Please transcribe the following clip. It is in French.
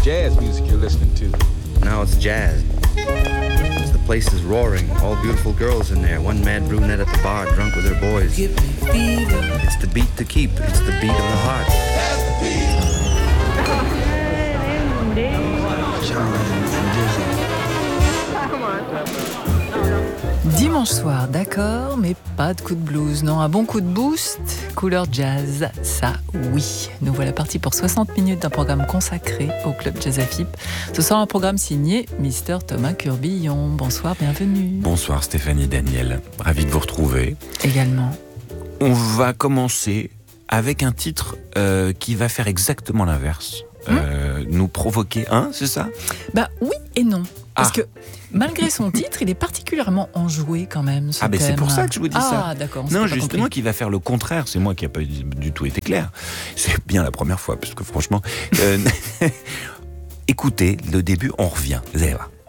jazz music you're listening to. Now it's jazz. The place is roaring. All beautiful girls in there. One mad brunette at the bar, drunk with her boys. Give me fever. It's the beat to keep. It's the beat of the heart. Dimanche soir, d'accord, mais pas de coup de blues. Non, un bon coup de boost, couleur jazz, ça oui. Nous voilà partis pour 60 minutes d'un programme consacré au Club Jazz AFIP. Ce soir, un programme signé Mr. Thomas Curbillon. Bonsoir, bienvenue. Bonsoir Stéphanie Daniel, ravi de vous retrouver. Également. On va commencer avec un titre qui va faire exactement l'inverse. Nous provoquer, c'est ça ? Bah oui et non. Parce que malgré son titre, il est particulièrement enjoué quand même. Ce thème. C'est pour ça que je vous dis ça. Ah d'accord. Non, justement, qui va faire le contraire. C'est moi qui n'ai pas du tout été clair. C'est bien la première fois, parce que franchement, écoutez, le début, on revient. Vous allez voir.